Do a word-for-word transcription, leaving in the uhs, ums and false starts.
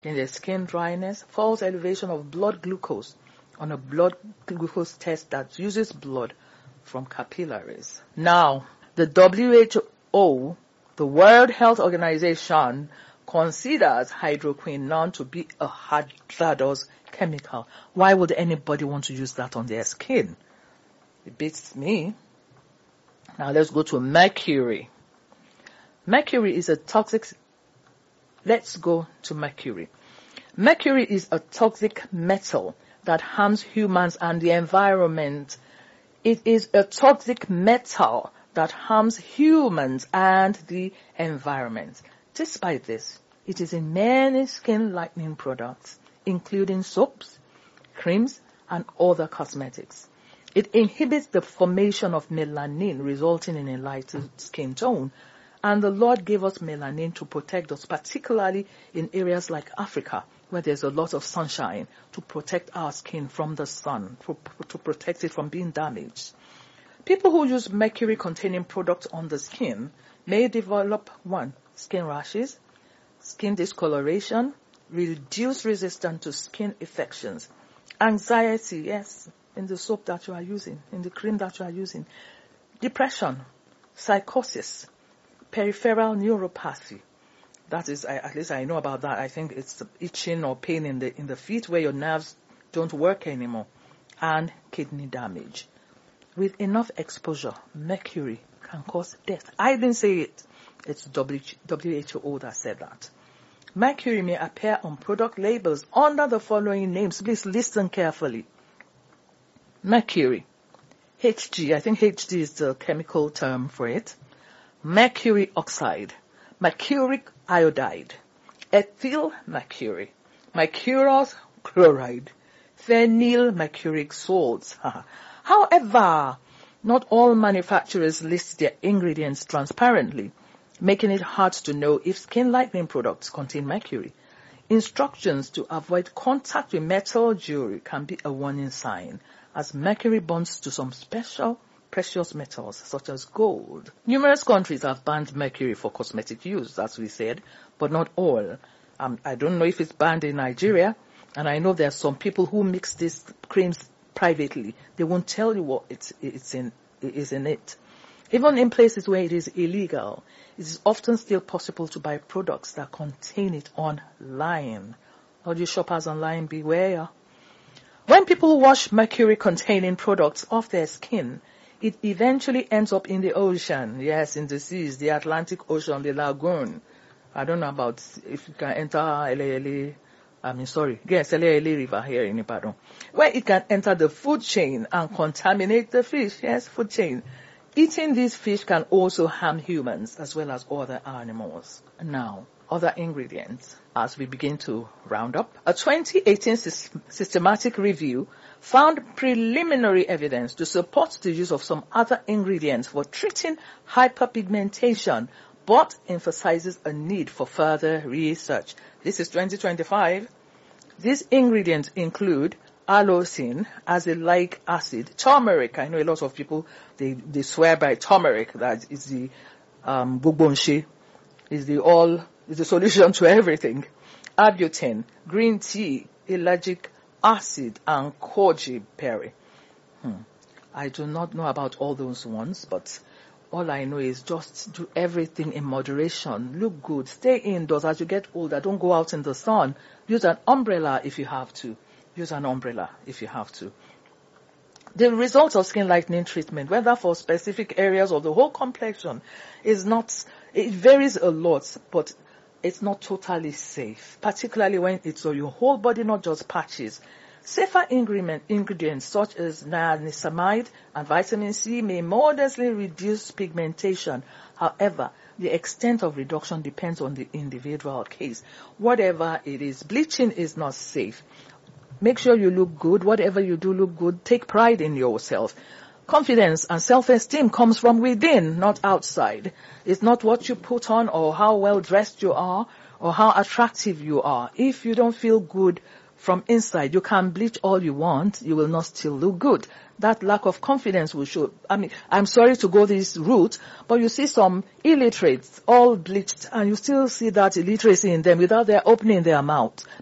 in the skin dryness, false elevation of blood glucose on a blood glucose test that uses blood from capillaries. Now, the W H O, the World Health Organization, considers hydroquinone to be a hazardous chemical. Why would anybody want to use that on their skin? It beats me. Now let's go to mercury. Mercury is a toxic... Let's go to mercury. Mercury is a toxic metal that harms humans and the environment. It is a toxic metal that harms humans and the environment. Despite this, it is in many skin lightening products, including soaps, creams, and other cosmetics. It inhibits the formation of melanin, resulting in a lighter skin tone. And the Lord gave us melanin to protect us, particularly in areas like Africa, where there's a lot of sunshine, to protect our skin from the sun, to, to protect it from being damaged. People who use mercury-containing products on the skin may develop, one, skin rashes, skin discoloration, reduced resistance to skin infections, anxiety, yes, in the soap that you are using, in the cream that you are using, depression, psychosis, peripheral neuropathy. That is, I, at least I know about that. I think it's itching or pain in the in the feet where your nerves don't work anymore, and kidney damage. With enough exposure, mercury can cause death. I didn't say it. It's W H O that said that. Mercury may appear on product labels under the following names. Please listen carefully. Mercury, H G. I think H G is the chemical term for it. Mercury oxide, mercuric iodide, ethyl mercury, mercurous chloride, phenyl mercuric salts. However, not all manufacturers list their ingredients transparently, making it hard to know if skin lightening products contain mercury. Instructions to avoid contact with metal jewelry can be a warning sign, as mercury bonds to some special precious metals such as gold. Numerous countries have banned mercury for cosmetic use, as we said, but not all. Um, I don't know if it's banned in Nigeria, and I know there are some people who mix these creams privately. They won't tell you what it's, it's in, it is in it. Even in places where it is illegal, it is often still possible to buy products that contain it online. All you shoppers online, beware. When people wash mercury-containing products off their skin, it eventually ends up in the ocean. Yes, in the seas, the Atlantic Ocean, the lagoon. I don't know about if you can enter L A L A, I mean, sorry, yes, L A L A River here in Ibadan, where it can enter the food chain and contaminate the fish. Yes, food chain. Eating these fish can also harm humans as well as other animals. Now, other ingredients. As we begin to round up, a twenty eighteen systematic review found preliminary evidence to support the use of some other ingredients for treating hyperpigmentation, but emphasizes a need for further research. This is twenty twenty-five. These ingredients include allicin, azelaic acid, turmeric. I know a lot of people, they, they swear by turmeric, that is the um, gbogbonse, is the all, is the solution to everything. Arbutin, green tea, ellagic acid, and koji berry. Hmm. I do not know about all those ones, but all I know is just do everything in moderation. Look good. Stay indoors as you get older. Don't go out in the sun. Use an umbrella if you have to. Use an umbrella if you have to. The results of skin lightening treatment, whether for specific areas or the whole complexion, is not, it varies a lot, but it's not totally safe, particularly when it's on your whole body, not just patches. Safer ingredient, ingredients such as niacinamide and vitamin C may modestly reduce pigmentation. However, the extent of reduction depends on the individual case. Whatever it is, bleaching is not safe. Make sure you look good. Whatever you do, look good. Take pride in yourself. Confidence and self-esteem comes from within, not outside. It's not what you put on or how well dressed you are or how attractive you are. If you don't feel good from inside. You can bleach all you want, you will not still look good. That lack of confidence will show. I mean, I'm sorry to go this route, but you see some illiterates all bleached and you still see that illiteracy in them without their opening their mouth.